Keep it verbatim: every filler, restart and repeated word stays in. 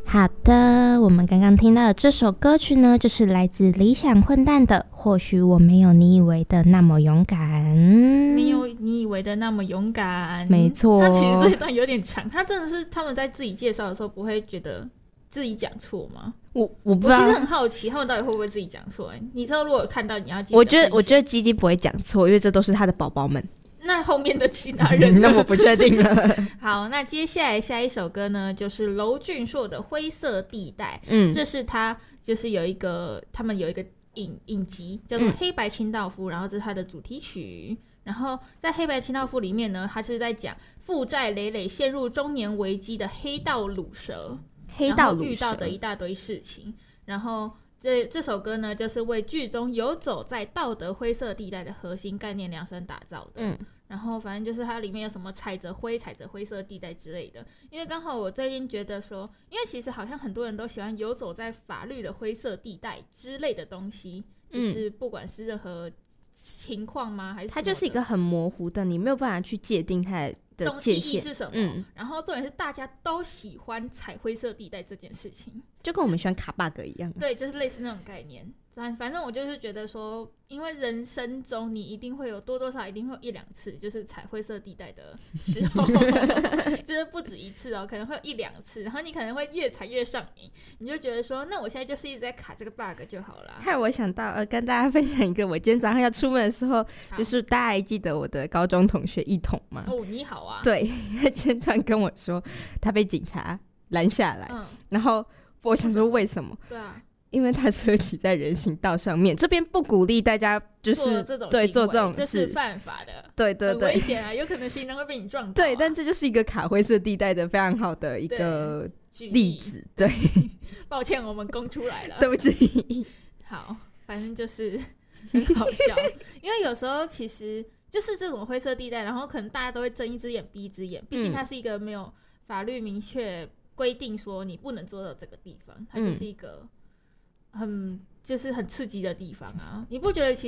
好的，我们刚刚听到的这首歌曲呢，就是来自理想混蛋的《或许我没有你以为的那么勇敢》。 没有你以为的那么勇敢， 没错。 他其实这一段有点长，他真的是他们在自己介绍的时候不会觉得自己讲错吗？ 我我不知道， 我其实很好奇他们到底会不会自己讲错、欸、你知道如果看到你要记得， 我觉得我觉得基基不会讲错，因为这都是他的宝宝们。 那后面的其他人、嗯、 那我不确定了。 好，那接下来下一首歌呢，就是娄俊硕的《灰色地带》。 嗯， 这是他就是有一个他们有一个影影集叫做《黑白清道夫》，嗯，然后这是他的主题曲。然后在《黑白清道夫》里面呢，他是在讲负债累累、陷入中年危机的黑道鲁蛇， 黑道鲁蛇遇到的一大堆事情。然后这这首歌呢，就是为剧中游走在道德灰色地带的核心概念量身打造的。嗯。然后反正就是它里面有什么踩着灰踩着灰色地带之类的，因为刚好我最近觉得说，因为其实好像很多人都喜欢游走在法律的灰色地带之类的东西，嗯，就是不管是任何情况吗还是什么的， 它就是一个很模糊的，你没有办法去界定它的界限意义是什么，嗯，然后重点是大家都喜欢踩灰色地带这件事情， 就跟我们喜欢卡 bug 一样。 对，就是类似那种概念。反正我就是觉得说，因为人生中你一定会有多多少少一定会有一两次就是踩灰色地带的时候就是不止一次哦，可能会有一两次，然后你可能会越踩越上瘾，你就觉得说那我现在就是一直在卡这个 bug 就好了。 害我想到呃，跟大家分享一个，我今天早上要出门的时候，就是大家还记得我的高中同学一统吗？ 哦，你好啊。 对，他今天突然跟我说他被警察拦下来，嗯，然后我想说为什么？ 对啊， 因为他车骑在人行道上面，这边不鼓励大家就是做这种对做这种事， 这是犯法的， 对对对， 很危险啊，有可能行人会被你撞到，啊。 对，但这就是一个卡灰色地带的非常好的一个例子。对， 抱歉，我们供出来了， 对不起。 好，反正就是很好笑，因为有时候其实就是这种灰色地带，然后可能大家都会睁一只眼闭一只眼，毕竟它是一个没有法律明确规定说你不能做到这个地方，它就是一个很就是很刺激的地方啊！你不觉得其实